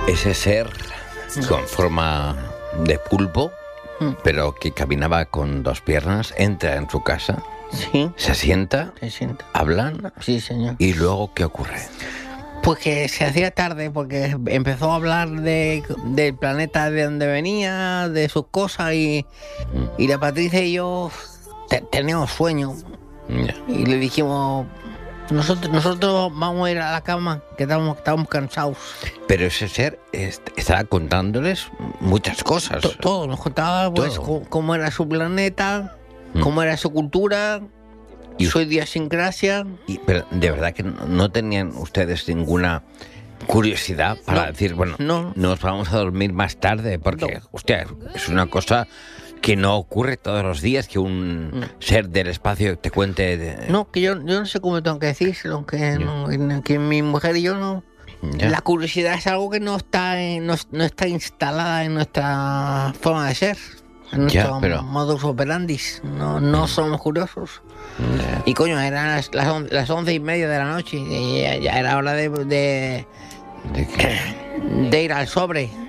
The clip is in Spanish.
Ese ser con forma de pulpo, pero que caminaba con dos piernas, entra en su casa, Sí, se sienta, se sienta. hablan, Sí, señor. y luego ¿qué ocurre? Pues que se hacía tarde porque empezó a hablar del planeta de donde venía, de sus cosas y la Patricia y yo teníamos sueño Ya. y le dijimos, nosotros vamos a ir a la cama, que estamos cansados. Pero ese ser estaba contándoles muchas cosas. Todo, nos contaba pues Todo. cómo era su planeta, cómo era su cultura, Y- su idiosincrasia. Pero de verdad que no tenían ustedes ninguna curiosidad para No, decir, bueno, no. nos vamos a dormir más tarde, porque, No. hostia, es una cosa que no ocurre todos los días, que un ser del espacio te cuente... No, que yo no sé cómo tengo que decírselo, que mi mujer y yo no... Ya. La curiosidad es algo que no está instalada en nuestra forma de ser, en Ya, nuestro pero- modus operandi. No somos curiosos. Y coño, eran las 11:30 de la noche y ya era hora ¿De qué? de ir al sobre.